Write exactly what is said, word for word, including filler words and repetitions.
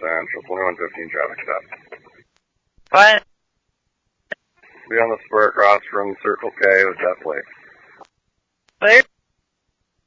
Central, twenty-one fifteen traffic stop. What? Be on the spur across from Circle K with Death Lake. Where?